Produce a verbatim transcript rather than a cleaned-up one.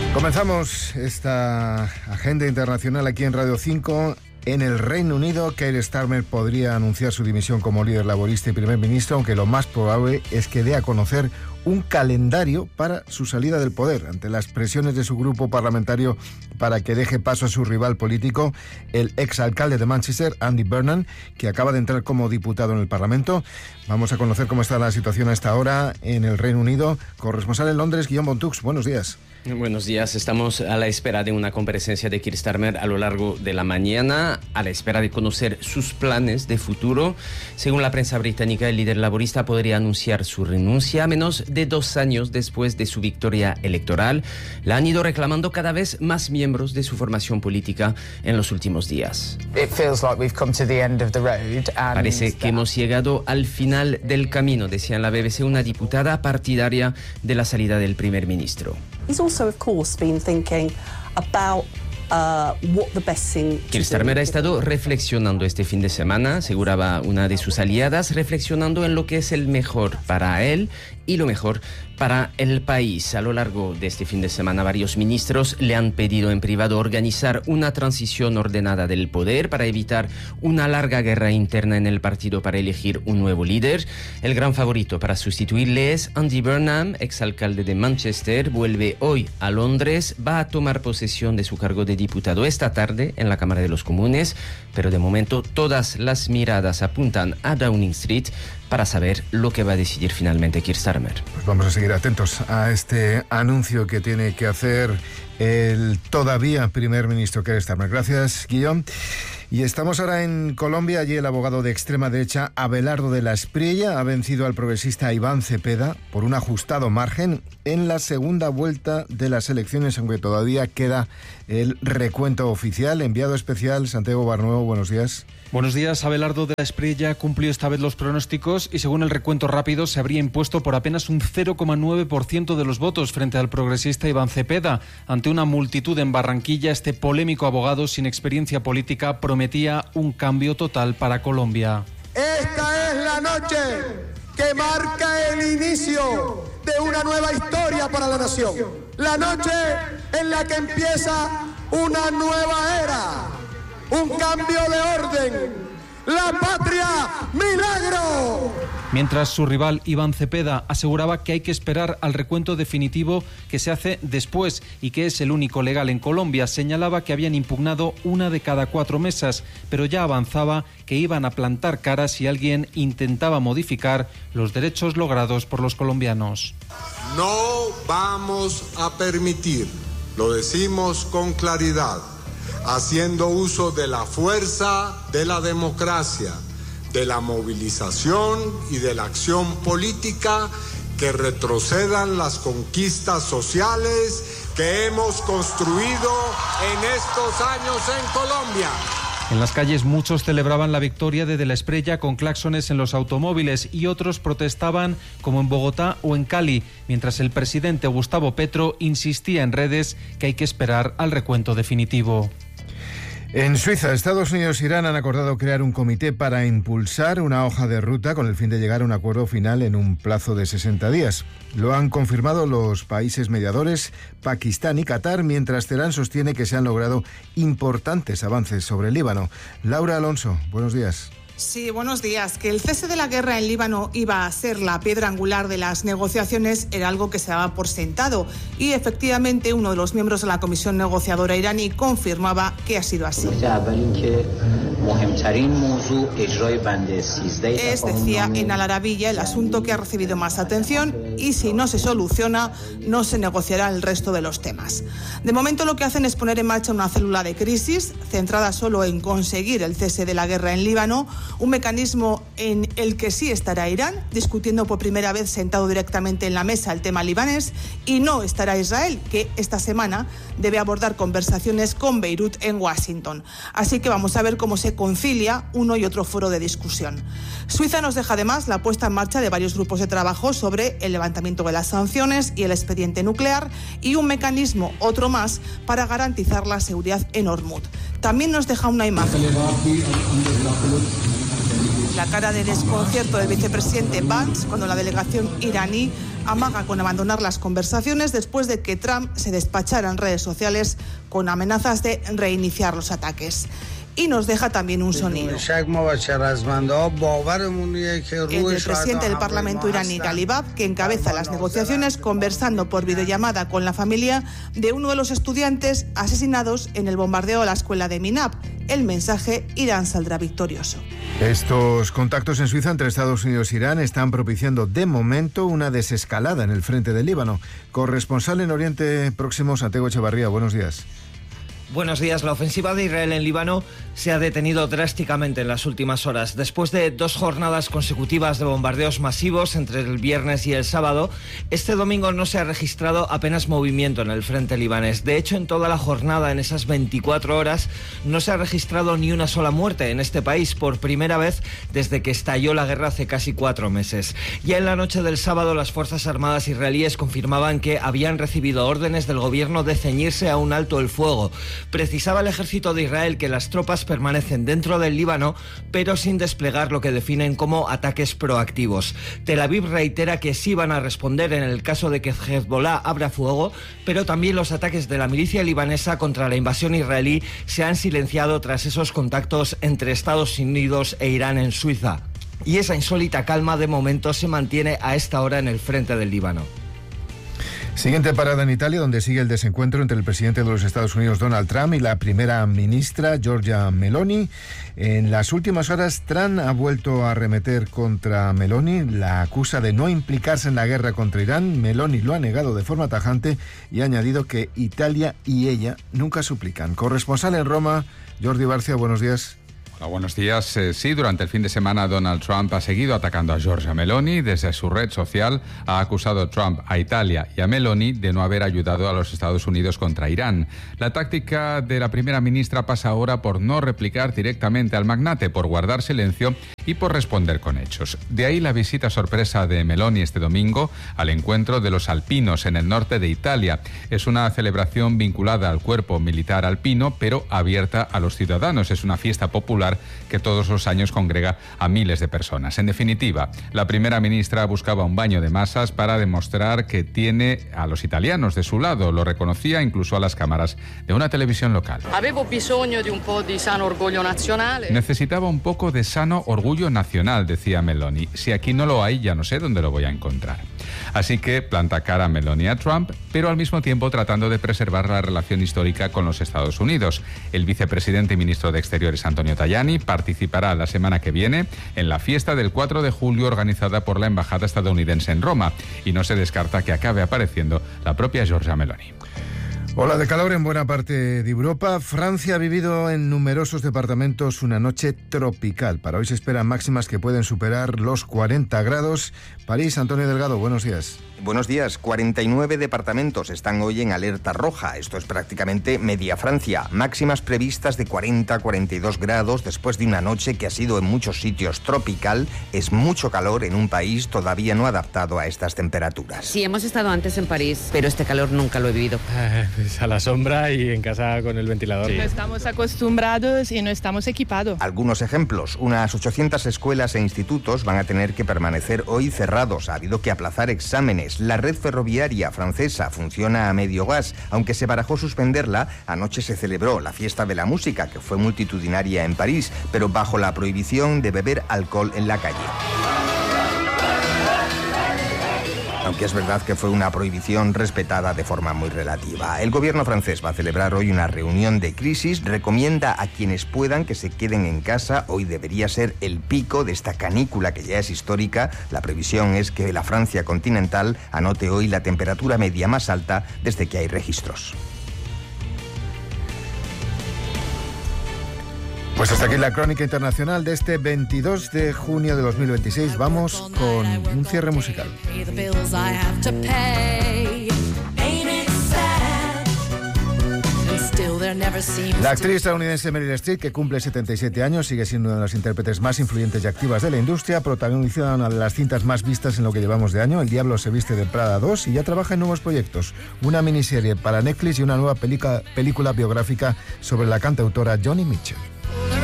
Comenzamos esta agenda internacional aquí en Radio cinco. En el Reino Unido, Keir Starmer podría anunciar su dimisión como líder laborista y primer ministro, aunque lo más probable es que dé a conocer un calendario para su salida del poder, ante las presiones de su grupo parlamentario para que deje paso a su rival político, el exalcalde de Manchester, Andy Burnham, que acaba de entrar como diputado en el Parlamento. Vamos a conocer cómo está la situación a esta hora en el Reino Unido. Corresponsal en Londres, Guillaume Bontux, buenos días. Buenos días. Estamos a la espera de una comparecencia de Keir Starmer a lo largo de la mañana, a la espera de conocer sus planes de futuro. Según la prensa británica, el líder laborista podría anunciar su renuncia a menos de dos años después de su victoria electoral. La han ido reclamando cada vez más miembros de su formación política en los últimos días. Parece que hemos llegado al final del camino, decía en la B B C una diputada partidaria de la salida del primer ministro. He's also, of course, been thinking about uh, what the best thing to do. Keir Starmer ha estado reflexionando este fin de semana, aseguraba una de sus aliadas, reflexionando en lo que es el mejor para él y lo mejor para el país. A lo largo de este fin de semana, varios ministros le han pedido en privado organizar una transición ordenada del poder para evitar una larga guerra interna en el partido para elegir un nuevo líder. El gran favorito para sustituirle es Andy Burnham, exalcalde de Manchester. Vuelve hoy a Londres, va a tomar posesión de su cargo de diputado esta tarde en la Cámara de los Comunes, pero de momento todas las miradas apuntan a Downing Street para saber lo que va a decidir finalmente Keir Starmer. Pues vamos a seguir atentos a este anuncio que tiene que hacer el todavía primer ministro Keir Starmer. Gracias, Guillaume. Y estamos ahora en Colombia. Allí el abogado de extrema derecha Abelardo de la Espriella ha vencido al progresista Iván Cepeda por un ajustado margen en la segunda vuelta de las elecciones, aunque todavía queda el recuento oficial. Enviado especial Santiago Barnuevo, buenos días. Buenos días. Abelardo de la Espriella cumplió esta vez los pronósticos y según el recuento rápido se habría impuesto por apenas un cero coma nueve por ciento de los votos frente al progresista Iván Cepeda. Ante una multitud en Barranquilla, este polémico abogado sin experiencia política prometía un cambio total para Colombia. Esta es la noche que marca el inicio de una nueva historia para la nación. La noche en la que empieza una nueva era. Un cambio de orden. ¡La patria, milagro! Mientras su rival Iván Cepeda aseguraba que hay que esperar al recuento definitivo que se hace después y que es el único legal en Colombia, señalaba que habían impugnado una de cada cuatro mesas, pero ya avanzaba que iban a plantar cara si alguien intentaba modificar los derechos logrados por los colombianos. No vamos a permitir, lo decimos con claridad, haciendo uso de la fuerza de la democracia, de la movilización y de la acción política, que retrocedan las conquistas sociales que hemos construido en estos años en Colombia. En las calles muchos celebraban la victoria de De la Espriella con claxones en los automóviles y otros protestaban como en Bogotá o en Cali, mientras el presidente Gustavo Petro insistía en redes que hay que esperar al recuento definitivo. En Suiza, Estados Unidos e Irán han acordado crear un comité para impulsar una hoja de ruta con el fin de llegar a un acuerdo final en un plazo de sesenta días. Lo han confirmado los países mediadores, Pakistán y Qatar, mientras Teherán sostiene que se han logrado importantes avances sobre el Líbano. Laura Alonso, buenos días. Sí, buenos días. Que el cese de la guerra en Líbano iba a ser la piedra angular de las negociaciones era algo que se daba por sentado y efectivamente uno de los miembros de la comisión negociadora iraní confirmaba que ha sido así. Es, decía en Al Arabiya, el asunto que ha recibido más atención y si no se soluciona no se negociará el resto de los temas. De momento lo que hacen es poner en marcha una célula de crisis centrada solo en conseguir el cese de la guerra en Líbano, un mecanismo en el que sí estará Irán, discutiendo por primera vez sentado directamente en la mesa el tema libanés, y no estará Israel, que esta semana debe abordar conversaciones con Beirut en Washington. Así que vamos a ver cómo se concilia uno y otro foro de discusión. Suiza nos deja además la puesta en marcha de varios grupos de trabajo sobre el levantamiento de las sanciones y el expediente nuclear y un mecanismo, otro más, para garantizar la seguridad en Hormuz. También nos deja una imagen. La cara de desconcierto del vicepresidente Vance cuando la delegación iraní amaga con abandonar las conversaciones después de que Trump se despachara en redes sociales con amenazas de reiniciar los ataques. Y nos deja también un sonido. El del presidente del Parlamento iraní, Ghalibaf, que encabeza las negociaciones conversando por videollamada con la familia de uno de los estudiantes asesinados en el bombardeo a la escuela de Minab. El mensaje: Irán saldrá victorioso. Estos contactos en Suiza entre Estados Unidos e Irán están propiciando de momento una desescalada en el frente del Líbano. Corresponsal en Oriente Próximo, Santiago Echevarría, buenos días. Buenos días. La ofensiva de Israel en Líbano se ha detenido drásticamente en las últimas horas. Después de dos jornadas consecutivas de bombardeos masivos entre el viernes y el sábado, este domingo no se ha registrado apenas movimiento en el frente libanés. De hecho, en toda la jornada, en esas veinticuatro horas, no se ha registrado ni una sola muerte en este país, por primera vez desde que estalló la guerra hace casi cuatro meses. Ya en la noche del sábado, las Fuerzas Armadas israelíes confirmaban que habían recibido órdenes del gobierno de ceñirse a un alto el fuego. Precisaba el ejército de Israel que las tropas permanecen dentro del Líbano, pero sin desplegar lo que definen como ataques proactivos. Tel Aviv reitera que sí van a responder en el caso de que Hezbollah abra fuego, pero también los ataques de la milicia libanesa contra la invasión israelí se han silenciado tras esos contactos entre Estados Unidos e Irán en Suiza. Y esa insólita calma de momento se mantiene a esta hora en el frente del Líbano. Siguiente parada en Italia, donde sigue el desencuentro entre el presidente de los Estados Unidos, Donald Trump, y la primera ministra, Giorgia Meloni. En las últimas horas, Trump ha vuelto a arremeter contra Meloni, la acusa de no implicarse en la guerra contra Irán. Meloni lo ha negado de forma tajante y ha añadido que Italia y ella nunca suplican. Corresponsal en Roma, Jordi Barcia, buenos días. Hola, buenos días. Eh, sí, durante el fin de semana Donald Trump ha seguido atacando a Giorgia Meloni. Desde su red social ha acusado Trump a Italia y a Meloni de no haber ayudado a los Estados Unidos contra Irán. La táctica de la primera ministra pasa ahora por no replicar directamente al magnate, por guardar silencio y por responder con hechos. De ahí la visita sorpresa de Meloni este domingo al encuentro de los alpinos en el norte de Italia. Es una celebración vinculada al cuerpo militar alpino, pero abierta a los ciudadanos. Es una fiesta popular que todos los años congrega a miles de personas. En definitiva, la primera ministra buscaba un baño de masas para demostrar que tiene a los italianos de su lado. Lo reconocía incluso a las cámaras de una televisión local. Avevo bisogno di un po' di sano orgoglio nazionale. Necesitaba un poco de sano orgullo nacional, decía Meloni. Si aquí no lo hay, ya no sé dónde lo voy a encontrar. Así que planta cara a Meloni a Trump, pero al mismo tiempo tratando de preservar la relación histórica con los Estados Unidos. El vicepresidente y ministro de Exteriores, Antonio Tajani, participará la semana que viene en la fiesta del cuatro de julio organizada por la Embajada estadounidense en Roma, y no se descarta que acabe apareciendo la propia Giorgia Meloni. Ola de calor en buena parte de Europa. Francia ha vivido en numerosos departamentos una noche tropical. Para hoy se esperan máximas que pueden superar los cuarenta grados. París, Antonio Delgado, buenos días. Buenos días. cuarenta y nueve departamentos están hoy en alerta roja. Esto es prácticamente media Francia. Máximas previstas de cuarenta a cuarenta y dos grados después de una noche que ha sido en muchos sitios tropical. Es mucho calor en un país todavía no adaptado a estas temperaturas. Sí, hemos estado antes en París, pero este calor nunca lo he vivido. Eh, pues a la sombra y en casa con el ventilador. Sí. No estamos acostumbrados y no estamos equipados. Algunos ejemplos. Unas ochocientas escuelas e institutos van a tener que permanecer hoy cerrados. Ha habido que aplazar exámenes. La red ferroviaria francesa funciona a medio gas. Aunque se barajó suspenderla, anoche se celebró la fiesta de la música, que fue multitudinaria en París, pero bajo la prohibición de beber alcohol en la calle. Aunque es verdad que fue una prohibición respetada de forma muy relativa. El gobierno francés va a celebrar hoy una reunión de crisis. Recomienda a quienes puedan que se queden en casa. Hoy debería ser el pico de esta canícula que ya es histórica. La previsión es que la Francia continental anote hoy la temperatura media más alta desde que hay registros. Pues hasta aquí la crónica internacional de este veintidós de junio de dos mil veintiséis. Vamos con un cierre musical. La actriz estadounidense Meryl Streep, que cumple setenta y siete años, sigue siendo una de las intérpretes más influyentes y activas de la industria. Protagoniza una de las cintas más vistas en lo que llevamos de año, El Diablo se viste de Prada dos, y ya trabaja en nuevos proyectos, una miniserie para Netflix y una nueva película, película biográfica sobre la cantautora Joni Mitchell.